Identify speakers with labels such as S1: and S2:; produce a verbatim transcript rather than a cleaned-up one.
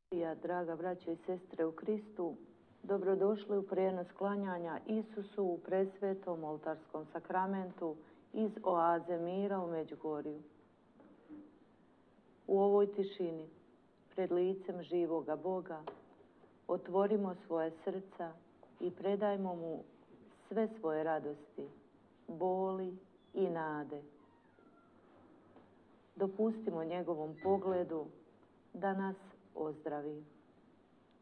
S1: Draga braćo i sestre u Kristu, dobrodošli u prijenos klanjanja Isusu u presvetom oltarskom sakramentu iz oaze mira u Međugorju. U ovoj tišini, pred licem živoga Boga, otvorimo svoje srca i predajmo mu sve svoje radosti, boli i nade. Dopustimo njegovom pogledu da nas ozdravi.